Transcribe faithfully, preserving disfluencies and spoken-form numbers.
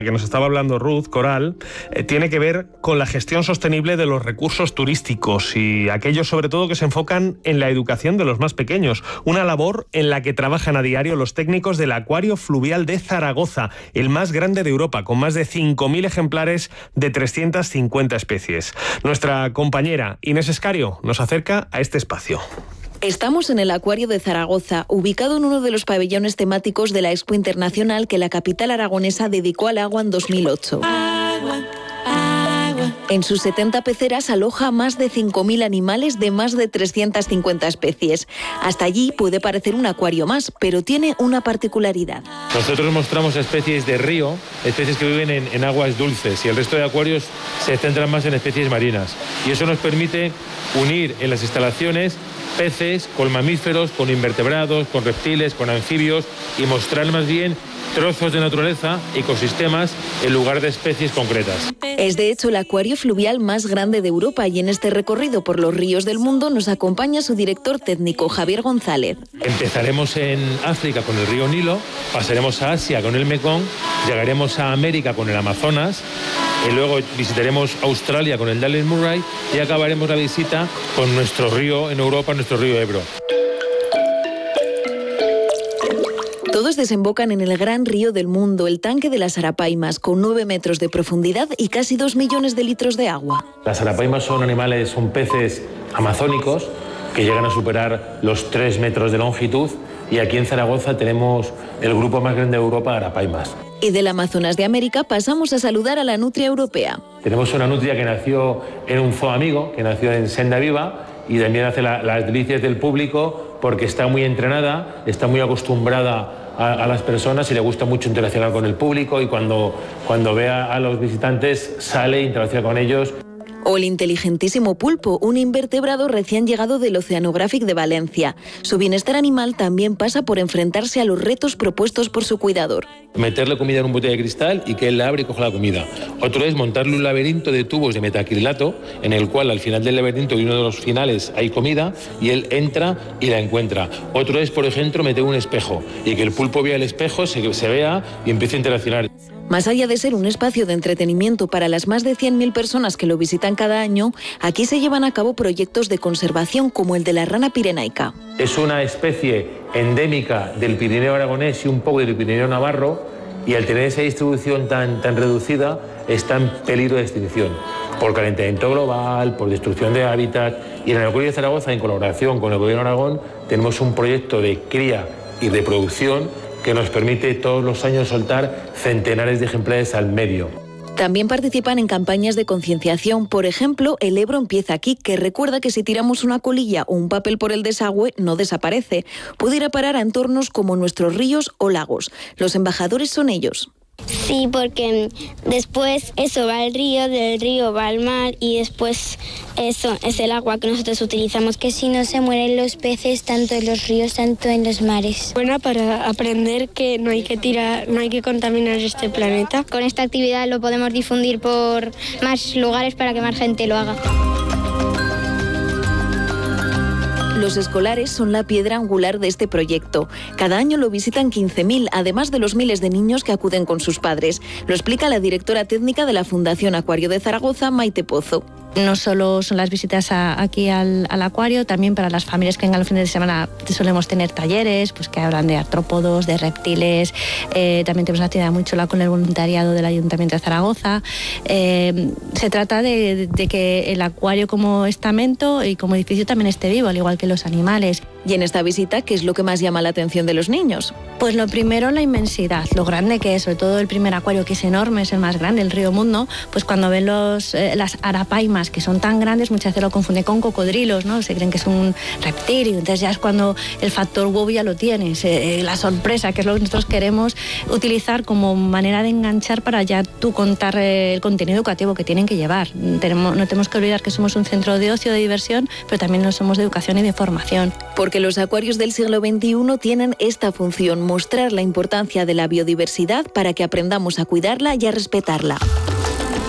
que nos estaba hablando Ruth Coral, eh, tiene que ver con la gestión sostenible de los recursos turísticos y aquellos sobre todo que se enfocan en la educación de los más pequeños, una labor en la que trabajan a diario los técnicos del Acuario Fluvial de Zaragoza, el más grande de Europa, con más de cinco mil ejemplares de trescientas cincuenta especies. Nuestra compañera Inés Escario nos acerca a este espacio. Estamos en el Acuario de Zaragoza, ubicado en uno de los pabellones temáticos de la Expo Internacional que la capital aragonesa dedicó al agua en dos mil ocho. Agua, agua. En sus setenta peceras aloja más de cinco mil animales de más de trescientas cincuenta especies. Hasta allí puede parecer un acuario más, pero tiene una particularidad. Nosotros mostramos especies de río, especies que viven en, en aguas dulces, y el resto de acuarios se centran más en especies marinas. Y eso nos permite unir en las instalaciones peces, con mamíferos, con invertebrados, con reptiles, con anfibios, y mostrar más bien trozos de naturaleza, ecosistemas, en lugar de especies concretas. Es de hecho el acuario fluvial más grande de Europa, y en este recorrido por los ríos del mundo nos acompaña su director técnico, Javier González. Empezaremos en África con el río Nilo, pasaremos a Asia con el Mekong, llegaremos a América con el Amazonas, y luego visitaremos Australia con el Dalles Murray y acabaremos la visita con nuestro río en Europa, nuestro río Ebro. Todos desembocan en el gran río del mundo, el tanque de las arapaimas, con nueve metros de profundidad y casi dos millones de litros de agua. Las arapaimas son animales, son peces amazónicos que llegan a superar los tres metros de longitud, y aquí en Zaragoza tenemos el grupo más grande de Europa de arapaimas. Y del Amazonas de América pasamos a saludar a la nutria europea. Tenemos una nutria que nació en un zoo amigo, que nació en Senda Viva, y también hace la, las delicias del público porque está muy entrenada, está muy acostumbrada a, a las personas y le gusta mucho interaccionar con el público, y cuando, cuando ve a, a los visitantes sale e interacciona con ellos. O el inteligentísimo pulpo, un invertebrado recién llegado del Oceanographic de Valencia. Su bienestar animal también pasa por enfrentarse a los retos propuestos por su cuidador. Meterle comida en un botella de cristal y que él la abre y coja la comida. Otro es montarle un laberinto de tubos de metacrilato en el cual al final del laberinto y uno de los finales hay comida y él entra y la encuentra. Otro es, por ejemplo, meter un espejo y que el pulpo vea el espejo, se, se vea y empiece a interaccionar. Más allá de ser un espacio de entretenimiento para las más de cien mil personas que lo visitan cada año, aquí se llevan a cabo proyectos de conservación como el de la rana pirenaica. Es una especie endémica del Pirineo aragonés y un poco del Pirineo navarro, y al tener esa distribución tan, tan reducida está en peligro de extinción por calentamiento global, por destrucción de hábitat. Y en el Acuario de Zaragoza, en colaboración con el Gobierno de Aragón, tenemos un proyecto de cría y reproducción que nos permite todos los años soltar centenares de ejemplares al medio. También participan en campañas de concienciación. Por ejemplo, el Ebro empieza aquí, que recuerda que si tiramos una colilla o un papel por el desagüe, no desaparece. Puede ir a parar a entornos como nuestros ríos o lagos. Los embajadores son ellos. Sí, porque después eso va al río, del río va al mar, y después eso es el agua que nosotros utilizamos. Que si no se mueren los peces tanto en los ríos, tanto en los mares. Buena para aprender que no hay que tirar, no hay que contaminar este planeta. Con esta actividad lo podemos difundir por más lugares para que más gente lo haga. Los escolares son la piedra angular de este proyecto. Cada año lo visitan quince mil, además de los miles de niños que acuden con sus padres. Lo explica la directora técnica de la Fundación Acuario de Zaragoza, Maite Pozo. No solo son las visitas a, aquí al, al acuario, también para las familias que vengan los fines de semana solemos tener talleres, pues que hablan de artrópodos, de reptiles. Eh, también tenemos una actividad muy chula con el voluntariado del Ayuntamiento de Zaragoza. Eh, se trata de, de que el acuario como estamento y como edificio también esté vivo, al igual que los animales. Y en esta visita, ¿qué es lo que más llama la atención de los niños? Pues lo primero, la inmensidad, lo grande que es, sobre todo el primer acuario, que es enorme, es el más grande, el río Mundo. Pues cuando ven los, eh, las arapaimas, que son tan grandes, muchas veces lo confunden con cocodrilos, ¿no? Se creen que es un reptil, y entonces ya es cuando el factor wow ya lo tienes, eh, la sorpresa, que es lo que nosotros queremos utilizar como manera de enganchar para ya tú contar eh, el contenido educativo que tienen que llevar. Tenemos, no tenemos que olvidar que somos un centro de ocio, de diversión, pero también lo somos de educación y de formación. Porque los acuarios del siglo veintiuno tienen esta función: mostrar la importancia de la biodiversidad para que aprendamos a cuidarla y a respetarla.